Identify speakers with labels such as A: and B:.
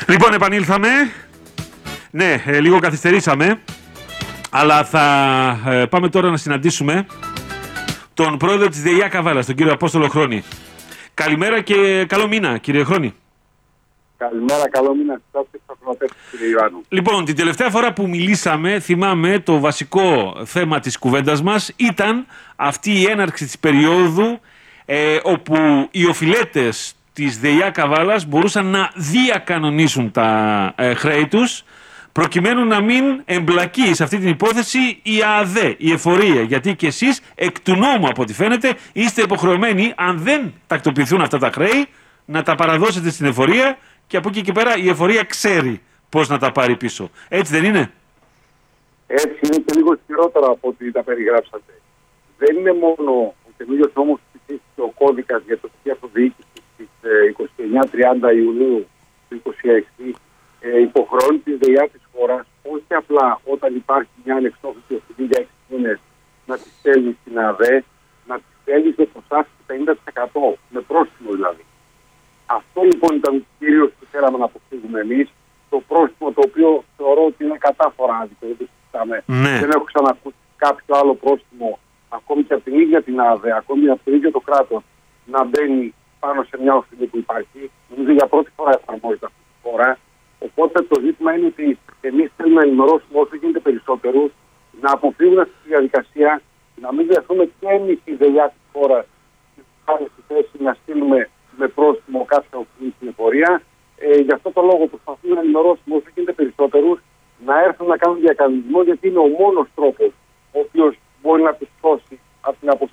A: Λοιπόν, επανήλθαμε. Ναι, λίγο καθυστερήσαμε. Αλλά θα πάμε τώρα να συναντήσουμε τον πρόεδρο της ΔΕΙΑ Καβάλας, τον κύριο Απόστολο Χρόνη. Καλημέρα και καλό μήνα, κύριε Χρόνη.
B: Καλημέρα, καλό μήνα σας και στους ακροατές, κύριε Ιωάννου.
A: Λοιπόν, την τελευταία φορά που μιλήσαμε, θυμάμαι, το βασικό θέμα της κουβέντας μας ήταν αυτή η έναρξη της περίοδου όπου οι οφειλέτες της ΔΕΙΑ Καβάλας μπορούσαν να διακανονίσουν τα χρέη τους, προκειμένου να μην εμπλακεί σε αυτή την υπόθεση η ΑΔΕ, η εφορία. Γιατί και εσείς, εκ του νόμου από ό,τι φαίνεται, είστε υποχρεωμένοι, αν δεν τακτοποιηθούν αυτά τα χρέη, να τα παραδώσετε στην εφορία και από εκεί και πέρα η εφορία ξέρει πώς να τα πάρει πίσω. Έτσι δεν είναι?
B: Έτσι είναι και λίγο χειρότερα από ό,τι τα περιγράψατε. Δεν είναι μόνο ο καινούργιος νόμος που ψηφίστηκε ο κώδικας για το στοιχείο αυτοδιοίκησης στις 29-30 Ιουνίου του 2026, υποχρεώνει τη ΔΕΙΑ της χώρας όχι απλά όταν υπάρχει μια ανεξόφλητη ευθύνη για 6 μήνες να τη στέλνει στην ΑΔΕ, να τη στέλνει σε ποσά 50%, με πρόστιμο δηλαδή. Αυτό λοιπόν ήταν το κύριο που θέλαμε να αποφύγουμε εμείς. Το πρόστιμο το οποίο θεωρώ ότι είναι κατάφορα άδικο. Δεν έχω ξανακούσει κάποιο άλλο πρόστιμο, ακόμη και από την ίδια την ΑΔΕ, ακόμη και από το ίδιο το κράτος, να μπαίνει πάνω σε μια οφειλή που υπάρχει. Νομίζω για πρώτη φορά εφαρμόζεται αυτή τη χώρα. Οπότε το ζήτημα είναι ότι εμείς θέλουμε να ενημερώσουμε όσο γίνεται περισσότερους, να αποφύγουν αυτή τη διαδικασία, να μην βρεθούμε και εμείς η ΔΕΙΑ της χώρας στη θέση να στείλουμε με πρόστιμο κάποια οφειλή στην εφορία. Γι' αυτό το λόγο προσπαθούμε να ενημερώσουμε όσο γίνεται περισσότερους, να έρθουν να κάνουν διακανονισμό, γιατί είναι ο μόνος τρόπος ο οποίος μπορεί να τους σώσει από την αποστολή